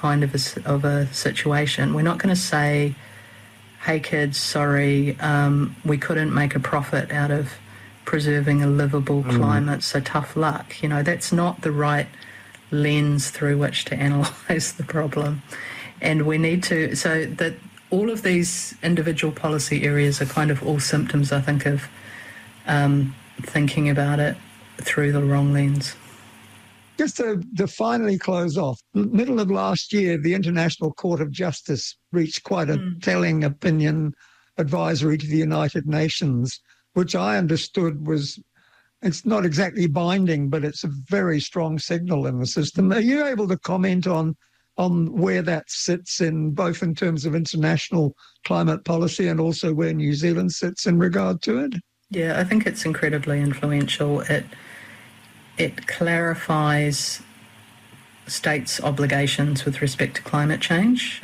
kind of a situation. We're not going to say, hey kids, sorry, we couldn't make a profit out of preserving a livable climate, so tough luck. You know, that's not the right lens through which to analyse the problem. And we need to, so that all of these individual policy areas are kind of all symptoms, I think, of thinking about it through the wrong lens. Just to finally close off, middle of last year, the International Court of Justice reached quite a telling opinion advisory to the United Nations, which I understood was, it's not exactly binding, but it's a very strong signal in the system. Are you able to comment on where that sits in both in terms of international climate policy and also where New Zealand sits in regard to it? Yeah, I think it's incredibly influential. It clarifies states' obligations with respect to climate change.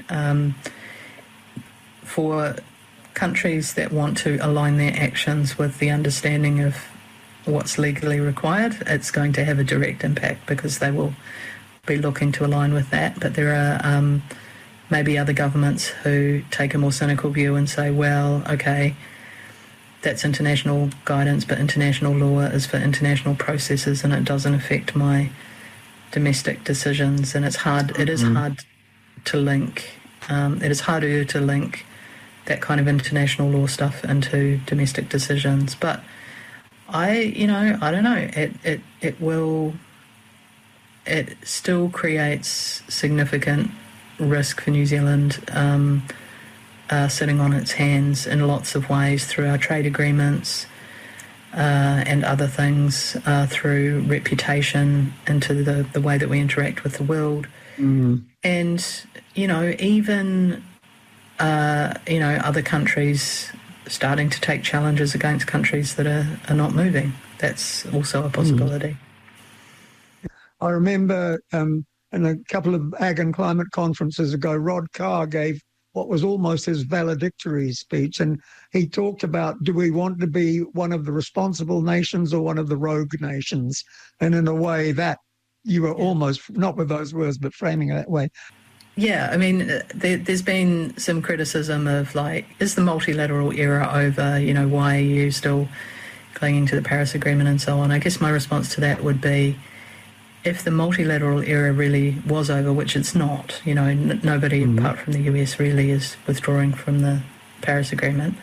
For countries that want to align their actions with the understanding of what's legally required, it's going to have a direct impact because they will be looking to align with that. But there are maybe other governments who take a more cynical view and say, well, okay, that's international guidance, but international law is for international processes and it doesn't affect my domestic decisions. And it's hard. It is hard to link. It is harder to link that kind of international law stuff into domestic decisions. But I don't know. It still creates significant risk for New Zealand. Sitting on its hands in lots of ways through our trade agreements and other things, through reputation, into the way that we interact with the world. And, even, other countries starting to take challenges against countries that are not moving. That's also a possibility. I remember in a couple of ag and climate conferences ago, Rod Carr gave what was almost his valedictory speech. And he talked about, do we want to be one of the responsible nations or one of the rogue nations? And in a way that you were almost, not with those words, but framing it that way. Yeah, I mean, there's been some criticism of, like, is the multilateral era over? Why are you still clinging to the Paris Agreement and so on? I guess my response to that would be, if the multilateral era really was over, which it's not, nobody apart from the US really is withdrawing from the Paris Agreement.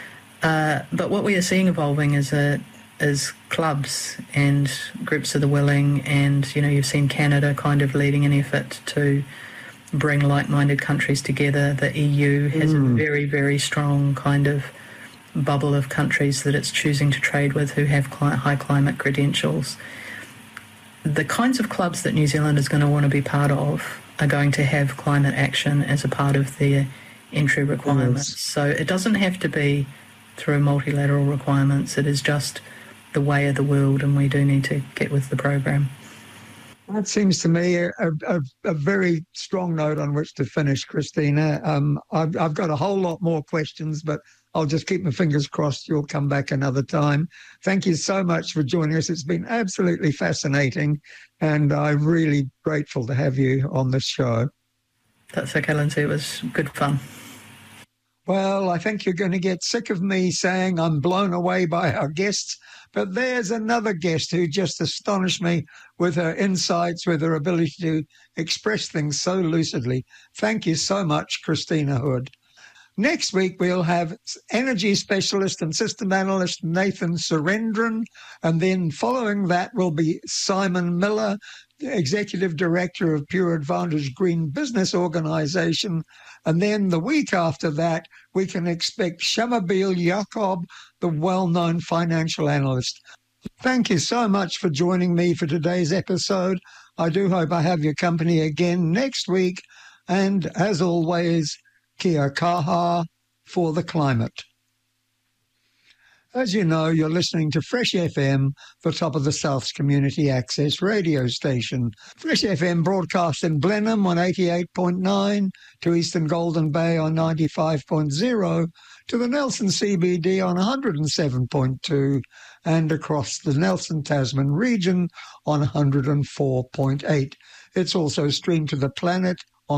But what we are seeing evolving is clubs and groups of the willing, and, you've seen Canada kind of leading an effort to bring like-minded countries together. The EU has a very, very strong kind of bubble of countries that it's choosing to trade with who have high climate credentials. The kinds of clubs that New Zealand is going to want to be part of are going to have climate action as a part of their entry requirements. So it doesn't have to be through multilateral requirements. It is just the way of the world, and we do need to get with the program. That seems to me a very strong note on which to finish, Christina. I've got a whole lot more questions, but I'll just keep my fingers crossed you'll come back another time. Thank you so much for joining us. It's been absolutely fascinating, and I'm really grateful to have you on this show. That's okay, Lindsay. It was good fun. Well, I think you're going to get sick of me saying I'm blown away by our guests, but there's another guest who just astonished me with her insights, with her ability to express things so lucidly. Thank you so much, Christina Hood. Next week, we'll have energy specialist and system analyst Nathan Surendran, and then following that will be Simon Miller, the Executive Director of Pure Advantage Green Business Organization. And then the week after that, we can expect Shamabil Jacob, the well-known financial analyst. Thank you so much for joining me for today's episode. I do hope I have your company again next week. And as always, kia kaha for the climate. As you know, you're listening to Fresh FM, the top of the South's community access radio station. Fresh FM broadcasts in Blenheim on 88.9, to Eastern Golden Bay on 95.0, to the Nelson CBD on 107.2, and across the Nelson Tasman region on 104.8. It's also streamed to the planet